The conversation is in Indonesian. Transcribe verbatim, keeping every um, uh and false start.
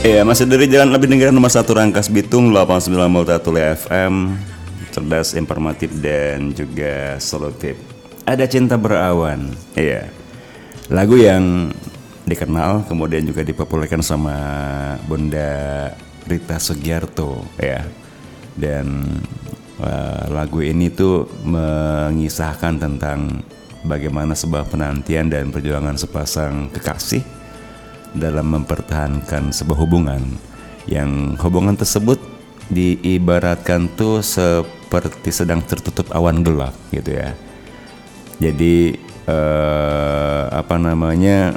Iya, masih dari Jalan Abdi Negara nomor satu Rangkas Bitung delapan puluh sembilan koma satu F M. Cerdas, informatif, dan juga solutif. Ada Cinta Berawan. Iya, lagu yang dikenal kemudian juga dipopulerkan sama Bunda Rita Sugiarto ya. Dan uh, lagu ini tuh mengisahkan tentang bagaimana sebuah penantian dan perjuangan sepasang kekasih dalam mempertahankan sebuah hubungan, yang hubungan tersebut diibaratkan tuh seperti sedang tertutup awan gelap gitu ya. Jadi eh, apa namanya